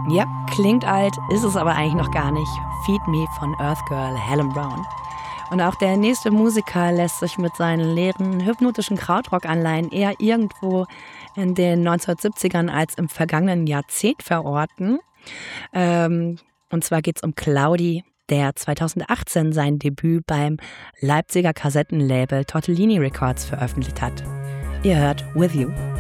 Ja, klingt alt, ist es aber eigentlich noch gar nicht. Feed Me von Earth Girl Helen Brown. Und auch der nächste Musiker lässt sich mit seinen leeren, hypnotischen Krautrock-Anleihen eher irgendwo in den 1970ern als im vergangenen Jahrzehnt verorten. Und zwar geht es um Claudi, der 2018 sein Debüt beim Leipziger Kassettenlabel Tortellini Records veröffentlicht hat. Ihr hört With You.